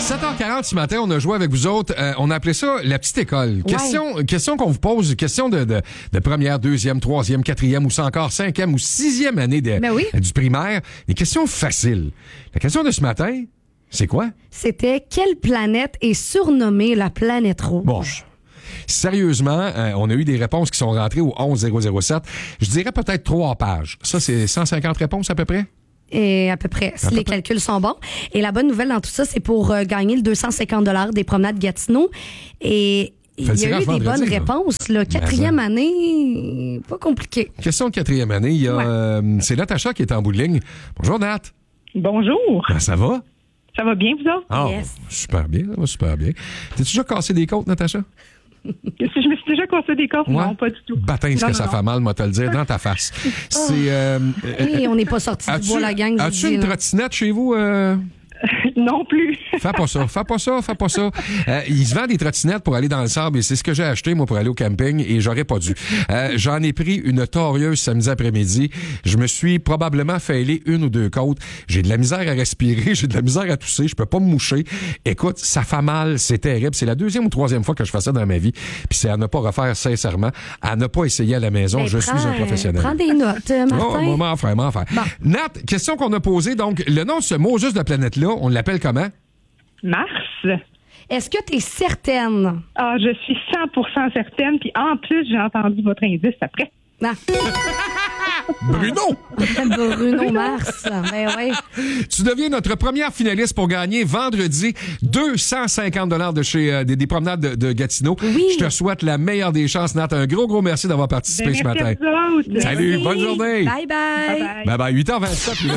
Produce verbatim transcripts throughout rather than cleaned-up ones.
sept heures quarante ce matin, on a joué avec vous autres. Euh, on a appelé ça la petite école. Ouais. Question, question qu'on vous pose, question de, de, de première, deuxième, troisième, quatrième ou c'est encore cinquième ou sixième année de, Ben oui. du primaire. Des questions faciles. La question de ce matin, c'est quoi? C'était quelle planète est surnommée la planète rouge? Bon. Sérieusement, euh, on a eu des réponses qui sont rentrées au onze zéro zéro sept. Je dirais peut-être trois pages. Ça, c'est cent cinquante réponses à peu près? Et à peu près, si À peu les près. calculs sont bons. Et la bonne nouvelle dans tout ça, c'est pour euh, gagner le deux cent cinquante dollars des promenades Gatineau. Et il Fait le y a tirage eu des vendredi, bonnes là. réponses. Là. Quatrième Mais ça. année, pas compliqué. Question de quatrième année. Il y a, Ouais. euh, c'est Natacha qui est en bout de ligne. Bonjour, Nat. Bonjour. Ben, ça va? Ça va bien, vous autres? Ah, Yes. super bien, ça va super bien. T'as-tu déjà cassé des côtes, Natacha? Je me suis déjà cassé des corps? Non, pas du tout. Baptême, ce Non, que non, ça non. fait mal, moi, te le dire, dans ta face. C'est. Euh, euh, Hey, on n'est pas sorti du as-tu, bois, la gang. je vous as-tu dis, une là. trottinette chez vous? Euh? Non plus. Fais pas ça, fais pas ça, fais pas ça. Euh, il se vend des trottinettes pour aller dans le sable et c'est ce que j'ai acheté, moi, pour aller au camping et j'aurais pas dû. Euh, j'en ai pris une torieuse samedi après-midi. Je me suis probablement failé une ou deux côtes. J'ai de la misère à respirer, j'ai de la misère à tousser, je peux pas me moucher. Écoute, ça fait mal, c'est terrible. C'est la deuxième ou troisième fois que je fais ça dans ma vie. Puis c'est à ne pas refaire sincèrement, à ne pas essayer à la maison. Ben, je prends- suis un professionnel. Prends des notes, euh, Oh, Martin. on va m'en faire, m'en faire. Bon. Nat, question qu'on a posée. Donc, le nom de ce mot juste de planète-là, on l'appelle comment? Mars? Est-ce que tu es certaine? Ah, je suis cent pour cent certaine. Puis en plus, j'ai entendu votre indice après. Ah, Bruno! Bruno Mars. Ben oui. Tu deviens notre première finaliste pour gagner vendredi deux cent cinquante dollars de chez euh, des, des promenades de, de Gatineau. Oui. Je te souhaite la meilleure des chances, Nat. Un gros, gros merci d'avoir participé Ben, ce merci matin. à vous autres. Salut, Merci. bonne journée. Bye bye. Bye bye. Bye bye, huit heures vingt-sept minutes.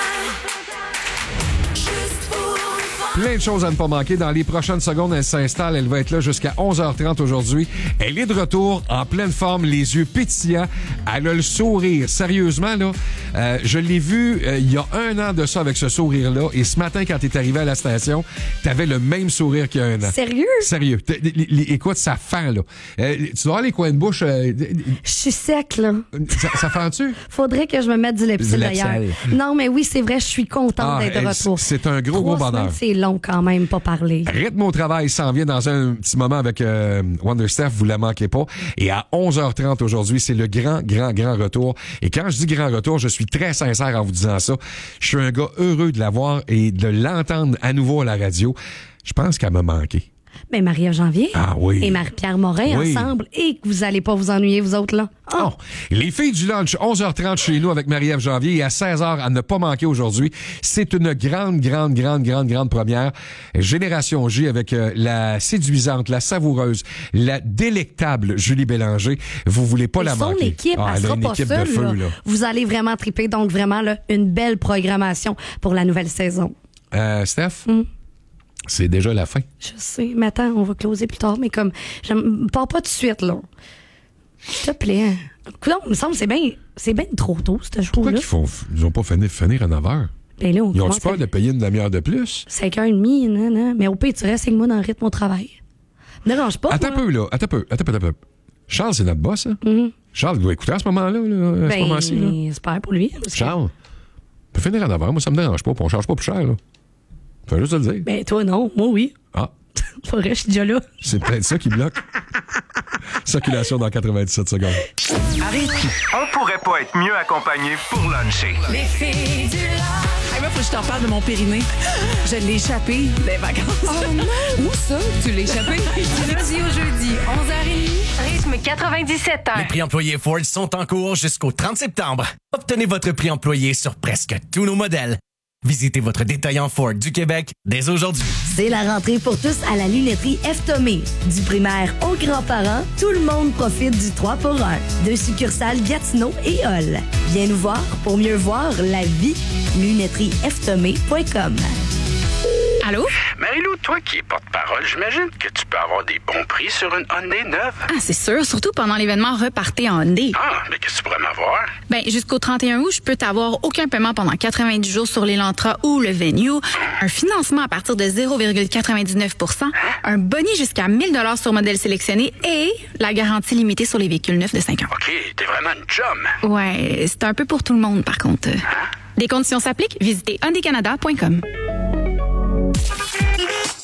Plein de choses à ne pas manquer. Dans les prochaines secondes, elle s'installe. Elle va être là jusqu'à onze heures trente aujourd'hui. Elle est de retour, en pleine forme, les yeux pétillants. Elle a le sourire. Sérieusement, là, euh, je l'ai vue euh, il y a un an de ça avec ce sourire-là. Et ce matin, quand tu es arrivé à la station, tu avais le même sourire qu'il y a un an. Sérieux? Sérieux. T'es- li- li- Écoute, ça fend, là. Euh, tu dois avoir les coins de bouche. euh, Je suis sec, là. ça, ça fend-tu? Faudrait que je me mette du Lepsil, Du d'ailleurs. Lepsil. Non, mais oui, c'est vrai, je suis contente Ah, d'être de elle, retour. c'est un gros, gros Trois bonheur. semaines, c'est long quand même, pas parler. Rythme au travail s'en vient dans un petit moment avec euh, Wonder Steph, vous la manquez pas. Et à onze heures trente aujourd'hui, c'est le grand, grand, grand retour. Et quand je dis grand retour, je suis très sincère en vous disant ça. Je suis un gars heureux de la voir et de l'entendre à nouveau à la radio. Je pense qu'elle m'a manqué. Mais Marie-Ève Janvier Ah oui. et Marie-Pierre Morin Oui. ensemble, et que vous allez pas vous ennuyer, vous autres, là. Oh. Oh, les filles du lunch, onze heures trente chez nous avec Marie-Ève Janvier et à seize heures à ne pas manquer aujourd'hui. C'est une grande, grande, grande, grande, grande première. Génération J avec euh, la séduisante, la savoureuse, la délectable Julie Bélanger. Vous voulez pas Et la son manquer. équipe, Ah, elle elle a sera une pas équipe seule. de feu, là. là. Vous allez vraiment triper. Donc, vraiment, là, une belle programmation pour la nouvelle saison. Euh, Steph, Mm. c'est déjà la fin. Je sais. Mais attends, on va closer plus tard. Mais comme, je pars pas tout de suite, là. S'il te plaît. Coudonc, il me semble que c'est bien c'est bien trop tôt, ce Pourquoi show-là. qu'ils font, ils ont pas fini, finir à neuf heures? Ben là, on Ils ont-tu commence peur à de payer une demi-heure de plus? cinq heures trente, non, non. Mais au pire, tu restes avec moi dans le rythme au travail. Me dérange pas. Attends un moi. peu, là. Attends un peu. Attends un peu. Attends un peu. Charles, c'est notre boss, hein? Mhm. Charles, il doit écouter à ce moment-là, là, à ce Ben, moment-ci, là. j'espère pour lui. parce que- Charles, on peut finir en avant. Moi, ça me dérange pas. Puis on charge pas plus cher, là. Faut juste te le dire. Ben, toi, non. Moi, oui. Ah, Pas vrai, je suis déjà là. c'est peut-être ça qui bloque. Circulation dans quatre-vingt-dix-sept secondes. On pourrait pas être mieux accompagné pour luncher. Les filles du Hey, moi, faut que je t'en parle de mon périnée. Je l'ai échappé des vacances. Oh non! Où ça? Tu l'as échappé? Du lundi au jeudi, onze heures trente. Rythme quatre-vingt-dix-sept Les heures. prix employés Ford sont en cours jusqu'au trente septembre. Obtenez votre prix employé sur presque tous nos modèles. Visitez votre détaillant Ford du Québec dès aujourd'hui. C'est la rentrée pour tous à la lunetterie F-Tomé. Du primaire aux grands-parents, tout le monde profite du trois pour un. Deux succursales Gatineau et Hall. Viens nous voir pour mieux voir la vie. lunetterie f tomé point com. Allô? Marie-Lou, toi qui es porte-parole, j'imagine que tu peux avoir des bons prix sur une Hyundai neuve. Ah, c'est sûr, surtout pendant l'événement Repartez en Hyundai. Ah, mais qu'est-ce que tu pourrais m'avoir? Ben, jusqu'au trente et un août, je peux t'avoir aucun paiement pendant quatre-vingt-dix jours sur l'Elantra ou le Venue, un financement à partir de zéro virgule quatre-vingt-dix-neuf pour cent, un boni jusqu'à mille dollars sur modèle sélectionné et la garantie limitée sur les véhicules neufs de cinq ans. OK, t'es vraiment une chum. Ouais, c'est un peu pour tout le monde, par contre. Des conditions s'appliquent. Visitez hyundai canada point com.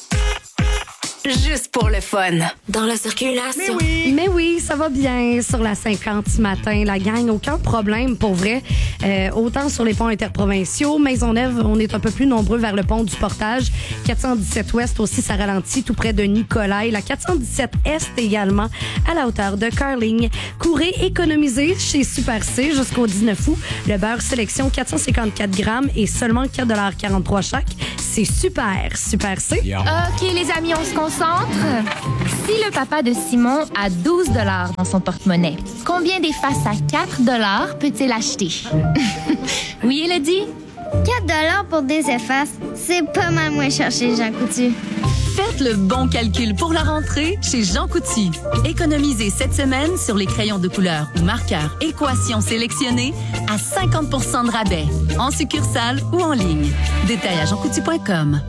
juste pour le fun. Dans la circulation. Mais oui. Mais oui, ça va bien sur la cinquante ce matin. La gang, aucun problème pour vrai. Euh, autant sur les ponts interprovinciaux. Maisonneuve, on est un peu plus nombreux vers le pont du Portage. quatre cent dix-sept Ouest aussi, ça ralentit tout près de Nicolay. La quatre cent dix-sept Est également à la hauteur de Carling. Courez, économisez chez Super C jusqu'au dix-neuf août. Le beurre sélection quatre cent cinquante-quatre grammes et seulement quatre dollars quarante-trois chaque. C'est super. Super C. Yeah. OK, les amis, on se concentre. Si le papa de Simon a douze dollars dans son porte-monnaie, combien d'effaces à quatre dollars peut-il acheter? Oui, Elodie? quatre dollars pour des effaces, c'est pas mal moins cher chez Jean Coutu. Faites le bon calcul pour la rentrée chez Jean Coutu. Économisez cette semaine sur les crayons de couleur ou marqueurs Équation sélectionnés à cinquante pour cent de rabais, en succursale ou en ligne. Détail à jean coutu point com.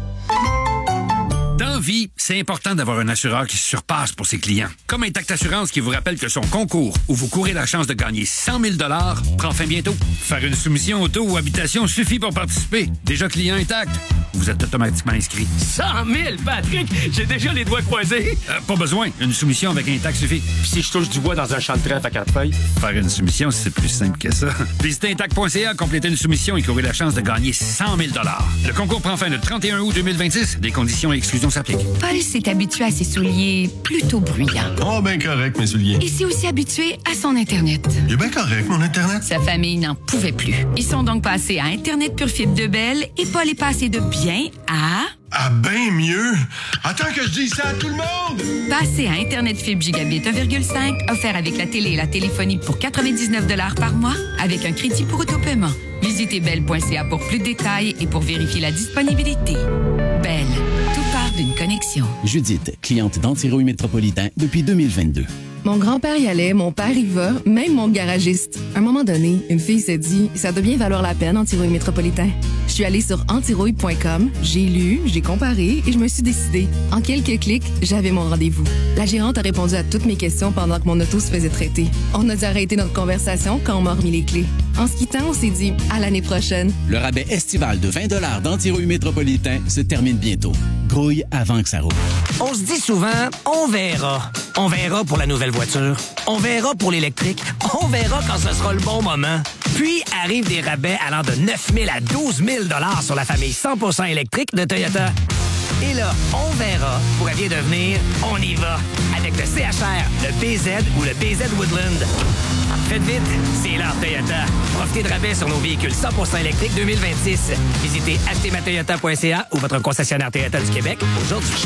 Dans vie, c'est important d'avoir un assureur qui se surpasse pour ses clients. Comme Intact Assurance qui vous rappelle que son concours, où vous courez la chance de gagner cent mille dollars, prend fin bientôt. Faire une soumission auto ou habitation suffit pour participer. Déjà client Intact, vous êtes automatiquement inscrit. cent mille, Patrick! J'ai déjà les doigts croisés. Euh, pas besoin. Une soumission avec Intact suffit. Puis si je touche du bois dans un champ de trèfle à quatre feuilles? Faire une soumission, c'est plus simple que ça. Visitez intact point c a, complétez une soumission et courez la chance de gagner cent mille dollars. Le concours prend fin le trente et un août deux mille vingt-six. Des conditions et exclusions s'appliquent. Paul s'est habitué à ses souliers plutôt bruyants. Oh, ben correct, mes souliers. Il s'est aussi habitué à son Internet. Il est bien correct, mon Internet. Sa famille n'en pouvait plus. Ils sont donc passés à Internet pure fibre de Bell et Paul est passé de bien à... Ah, ben mieux! Attends que je dise ça à tout le monde! Passez à Internet fibre gigabit un virgule cinq, offert avec la télé et la téléphonie pour quatre-vingt-dix-neuf dollars par mois, avec un crédit pour autopaiement. Visitez bell point c a pour plus de détails et pour vérifier la disponibilité. Bell, tout part d'une connexion. Judith, cliente d'Antirouille Métropolitain depuis deux mille vingt-deux. Mon grand-père y allait, mon père y va, même mon garagiste. À un moment donné, une fille s'est dit « Ça doit bien valoir la peine, Antirouille Métropolitain ». Je suis allée sur antirouille point com, j'ai lu, j'ai comparé et je me suis décidée. En quelques clics, j'avais mon rendez-vous. La gérante a répondu à toutes mes questions pendant que mon auto se faisait traiter. On a dû arrêter notre conversation quand on m'a remis les clés. En se quittant, on s'est dit « À l'année prochaine ». Le rabais estival de vingt dollars d'Antirouille Métropolitain se termine bientôt. Grouille avant que ça roule. On se dit souvent « On verra ». On verra pour la nouvelle voiture. On verra pour l'électrique. On verra quand ce sera le bon moment. Puis arrivent des rabais allant de neuf mille à douze mille dollars sur la famille cent pour cent électrique de Toyota. Et là, on verra pourrait bien devenir on y va avec le C H R, le B Z ou le B Z Woodland. Faites vite, c'est l'heure Toyota. Profitez de rabais sur nos véhicules cent pour cent électriques deux mille vingt-six. Visitez acheter ma toyota point c a ou votre concessionnaire Toyota du Québec aujourd'hui.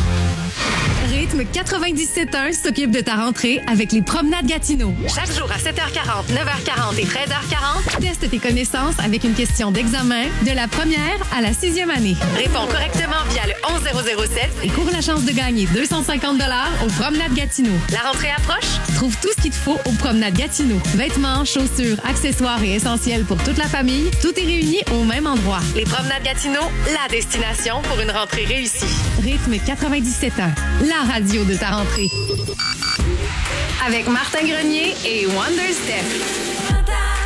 Rythme quatre-vingt-dix-sept un s'occupe de ta rentrée avec les promenades Gatineau. Chaque jour à sept heures quarante, neuf heures quarante et treize heures quarante. Teste tes connaissances avec une question d'examen de la première à la sixième année. Réponds correctement via le onze zéro zéro sept et cours la chance de gagner deux cent cinquante dollars aux promenades Gatineau. La rentrée approche? Trouve tout ce qu'il te faut aux promenades Gatineau. Vêtements, chaussures, accessoires et essentiels pour toute la famille. Tout est réuni au même endroit. Les promenades Gatineau, la destination pour une rentrée réussie. Rythme quatre-vingt-dix-sept un. La radio de ta rentrée. Avec Martin Grenier et Wonder Steph.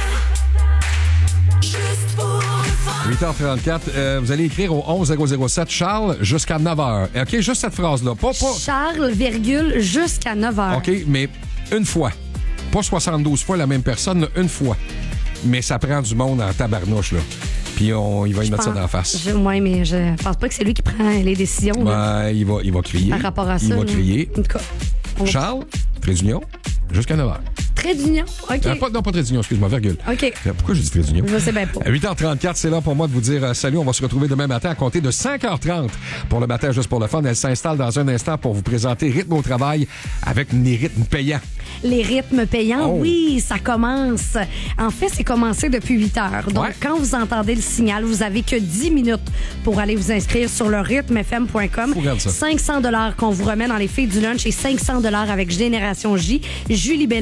huit heures trente-quatre, euh, vous allez écrire au onze zéro zéro sept Charles jusqu'à neuf heures. OK, juste cette phrase-là. Pas, pas... Charles, virgule, jusqu'à neuf heures. OK, mais une fois. Pas soixante-douze fois la même personne, là, une fois. Mais ça prend du monde en tabarnouche, là. Puis on, il va y mettre pense, ça d'en face. Oui, mais je pense pas que c'est lui qui prend les décisions. Ben, il va, il va crier. Par rapport à ça. Il va là. crier. En tout cas. Charles, trait d'union, jusqu'à neuf heures. Trait d'union, OK. Euh, pas, non, pas trait d'union, excuse-moi, virgule. OK. Pourquoi j'ai dit trait d'union? Je sais bien pas. À huit heures trente-quatre, c'est là pour moi de vous dire euh, salut. On va se retrouver demain matin à compter de cinq heures trente pour le matin juste pour le fun. Elle s'installe dans un instant pour vous présenter Rythme au travail avec les rythmes payants. Les rythmes payants, oh. oui, ça commence. En fait, c'est commencé depuis huit heures. Donc, ouais. quand vous entendez le signal, vous avez que dix minutes pour aller vous inscrire sur le rythme f m point com. cinq cents dollars qu'on vous remet dans les filles du lunch et cinq cents dollars avec Génération J. Julie Bélanger accompagnée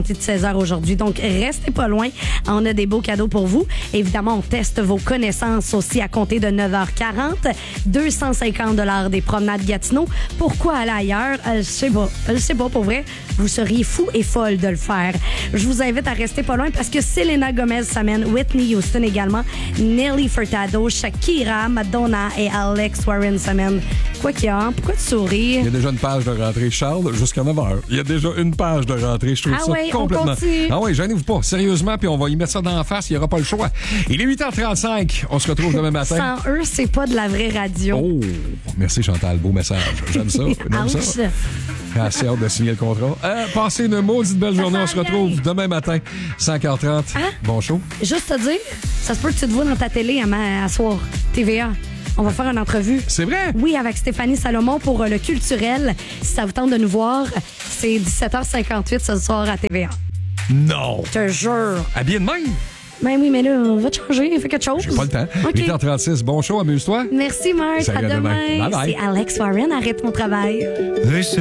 compter de seize heures aujourd'hui. Donc, restez pas loin. On a des beaux cadeaux pour vous. Évidemment, on teste vos connaissances aussi à compter de neuf heures quarante. deux cent cinquante dollars des promenades Gatineau. Pourquoi aller ailleurs? Euh, je sais pas. Je sais pas, pour vrai. Vous seriez fou et folle de le faire. Je vous invite à rester pas loin parce que Selena Gomez s'amène, Whitney Houston également, Nelly Furtado, Shakira, Madonna et Alex Warren s'amènent. Quoi qu'il y a? Pourquoi tu souris? Il y a déjà une page de rentrée, Charles, jusqu'à neuf heures. Il y a déjà une page de rentrée. Je trouve ah ça ouais, complètement... On continue. Ah oui, gênez-vous pas. Sérieusement, puis on va y mettre ça dans la face. Il n'y aura pas le choix. Il est huit heures trente-cinq. On se retrouve demain matin. Sans eux, c'est pas de la vraie radio. Oh, merci Chantal. Beau message. J'aime ça. J'aime ça. Assez hâte de signer le contrat. Euh, passez une maudite belle journée. On se retrouve demain matin, cinq heures trente. Hein? Bon show. Juste te dire, ça se peut que tu te vois dans ta télé à, ma, à soir. T V A. On va faire une entrevue. C'est vrai? Oui, avec Stéphanie Salomon pour euh, le culturel. Si ça vous tente de nous voir, c'est dix-sept heures cinquante-huit ce soir à T V A. Non! Je te jure. Habillé de même? Ben oui, mais là, on va te changer. Fais quelque chose. J'ai pas le temps. Okay. huit heures trente-six. Bon show, amuse-toi. Merci, Marc. Salut, à demain. demain. Bye bye. C'est Alex Warren. Arrête mon travail.